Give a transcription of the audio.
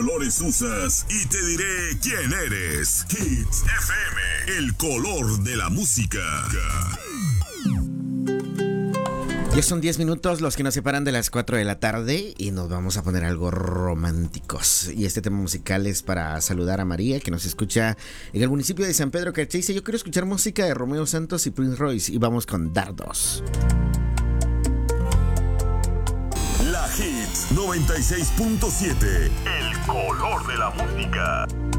colores usas y te diré quién eres. Hits FM, el color de la música. Ya son 10 minutos los que nos separan de las 4 de la tarde y nos vamos a poner algo románticos. Y este tema musical es para saludar a María, que nos escucha en el municipio de San Pedro Carche. Dice: yo quiero escuchar música de Romeo Santos y Prince Royce. Y vamos con Dardos. La Hits 96.7, el color de la música.